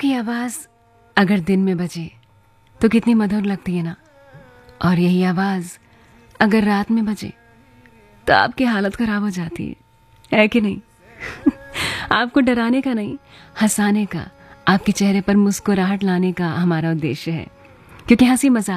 आपकी आवाज़ अगर दिन में बजे तो कितनी मधुर लगती है ना, और यही आवाज़ अगर रात में बजे तो आपकी हालत ख़राब हो जाती है कि नहीं? आपको डराने का नहीं, हंसाने का, आपके चेहरे पर मुस्कुराहट लाने का हमारा उद्देश्य है, क्योंकि हंसी मजाक